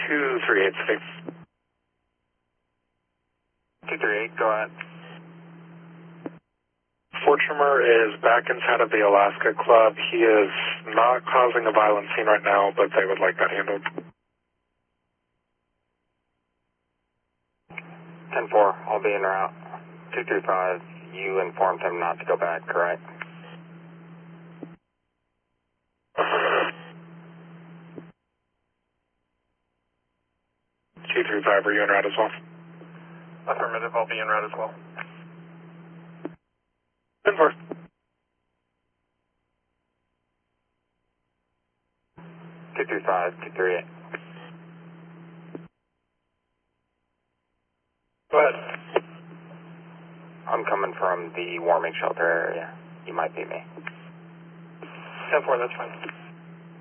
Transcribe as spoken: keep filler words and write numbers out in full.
two three eight, Steve. two three eight, go ahead. Fort Trimmer is back inside of the Alaska Club. He is not causing a violent scene right now, but they would like that handled. ten four, I'll be en route. two three five, you informed him not to go back, correct? two three five, are you en route as well? Affirmative, I'll be en route as well. ten four. two three five, two three eight. Go ahead. I'm coming from the warming shelter area. You might be me. ten four, that's fine.